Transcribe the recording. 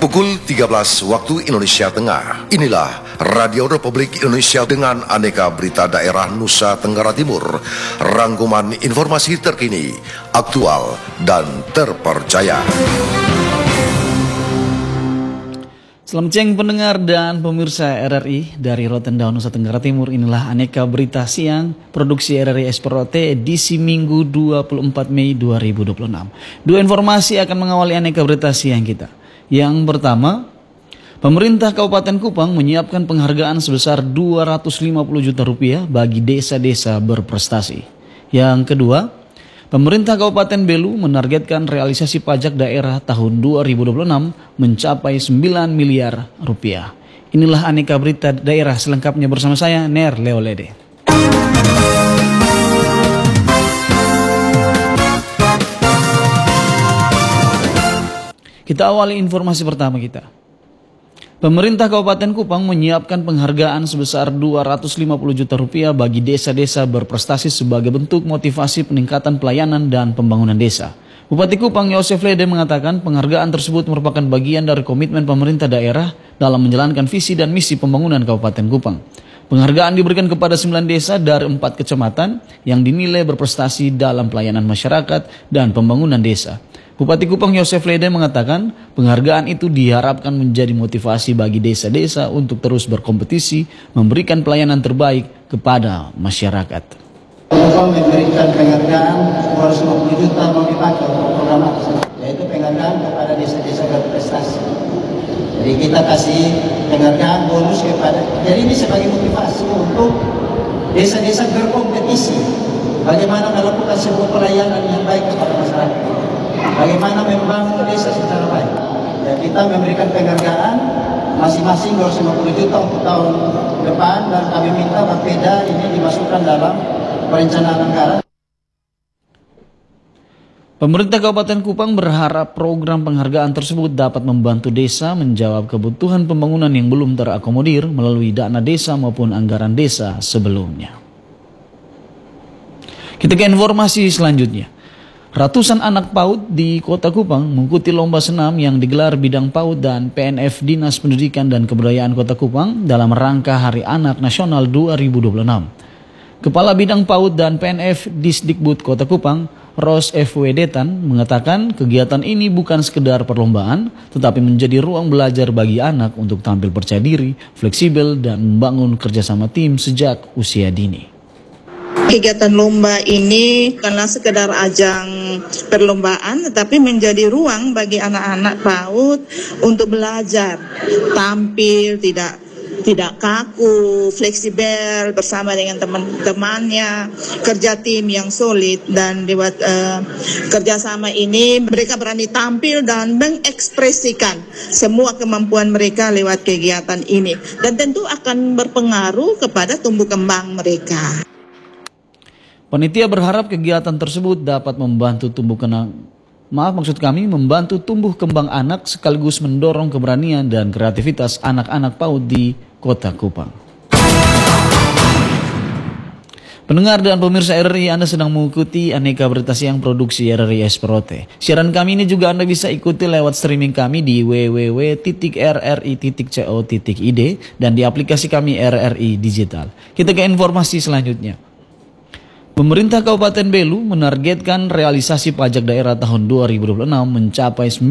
Pukul 13 waktu Indonesia Tengah. Inilah Radio Republik Indonesia dengan aneka berita daerah Nusa Tenggara Timur. Rangkuman informasi terkini, aktual, dan terpercaya. Selamat siang pendengar dan pemirsa RRI dari Rotendao, Nusa Tenggara Timur. Inilah aneka berita siang produksi RRI SPROT edisi Minggu 24 Mei 2026. Dua informasi akan mengawali aneka berita siang kita. Yang pertama, pemerintah Kabupaten Kupang menyiapkan penghargaan sebesar 250 juta rupiah bagi desa-desa berprestasi. Yang kedua, pemerintah Kabupaten Belu menargetkan realisasi pajak daerah tahun 2026 mencapai 9 miliar rupiah. Inilah aneka berita daerah selengkapnya bersama saya, Ner Leolede. Kita awali informasi pertama kita. Pemerintah Kabupaten Kupang menyiapkan penghargaan sebesar 250 juta rupiah bagi desa-desa berprestasi sebagai bentuk motivasi peningkatan pelayanan dan pembangunan desa. Bupati Kupang Yosef Lede mengatakan penghargaan tersebut merupakan bagian dari komitmen pemerintah daerah dalam menjalankan visi dan misi pembangunan Kabupaten Kupang. Penghargaan diberikan kepada 9 desa dari 4 kecamatan yang dinilai berprestasi dalam pelayanan masyarakat dan pembangunan desa. Bupati Kupang Yosef Lede mengatakan penghargaan itu diharapkan menjadi motivasi bagi desa-desa untuk terus berkompetisi memberikan pelayanan terbaik kepada masyarakat. Kupang memberikan penghargaan 250 juta mau dipakai untuk program yaitu penghargaan kepada desa-desa berprestasi. Jadi kita kasih penghargaan bonus kepada, jadi ini sebagai motivasi untuk desa-desa berkompetisi bagaimana melakukan sebuah pelayanan yang baik kepada masyarakat, bagaimana membangun desa secara baik. Ya, kita memberikan penghargaan masing-masing 250 juta untuk tahun depan dan kami minta Bapeda ini dimasukkan dalam perencanaan anggaran. Pemerintah Kabupaten Kupang berharap program penghargaan tersebut dapat membantu desa menjawab kebutuhan pembangunan yang belum terakomodir melalui dana desa maupun anggaran desa sebelumnya. Kita ke informasi selanjutnya. Ratusan anak PAUD di Kota Kupang mengikuti lomba senam yang digelar bidang PAUD dan PNF Dinas Pendidikan dan Kebudayaan Kota Kupang dalam rangka Hari Anak Nasional 2026. Kepala Bidang PAUD dan PNF Disdikbud Kota Kupang, Ros F. Wedetan, mengatakan kegiatan ini bukan sekedar perlombaan, tetapi menjadi ruang belajar bagi anak untuk tampil percaya diri, fleksibel, dan membangun kerjasama tim sejak usia dini. Kegiatan lomba ini bukanlah sekedar ajang perlombaan, tetapi menjadi ruang bagi anak-anak PAUD untuk belajar, tampil, tidak kaku, fleksibel bersama dengan teman-temannya, kerja tim yang solid, dan lewat kerjasama ini mereka berani tampil dan mengekspresikan semua kemampuan mereka lewat kegiatan ini, dan tentu akan berpengaruh kepada tumbuh kembang mereka. Panitia berharap kegiatan tersebut dapat membantu membantu tumbuh kembang anak sekaligus mendorong keberanian dan kreativitas anak-anak PAUD di Kota Kupang. Pendengar dan pemirsa RRI, Anda sedang mengikuti aneka berita siang produksi RRI SPROT. Siaran kami ini juga Anda bisa ikuti lewat streaming kami di www.rri.co.id dan di aplikasi kami RRI Digital. Kita ke informasi selanjutnya. Pemerintah Kabupaten Belu menargetkan realisasi pajak daerah tahun 2026 mencapai